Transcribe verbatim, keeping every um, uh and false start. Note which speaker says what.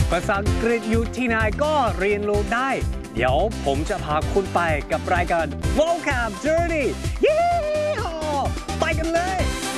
Speaker 1: ภาษาอังกฤษอยู่ที่ไหนก็เรียนรู้ได้เดี๋ยวผมจะพาคุณไปกับรายการ Vocab Journey